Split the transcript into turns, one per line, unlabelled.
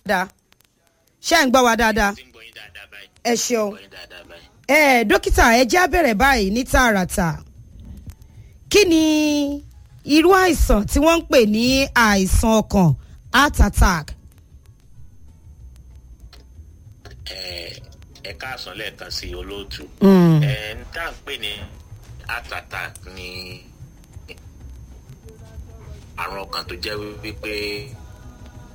dáadáa ṣé ń gbọ́ wa dáadáa ẹ ṣeun dókítà ẹ jẹ́ á bẹ̀rẹ̀ báyìí ní tààràtà kí ni irú àìsàn tí wọ́n ń pè ní àìsàn ọkàn heart attack.
ẹ káàsán lẹ́ẹ̀kan sí olóòtú n tá à ń pè ní heart attack ní àrùn ọkàn tó jẹ́ wípé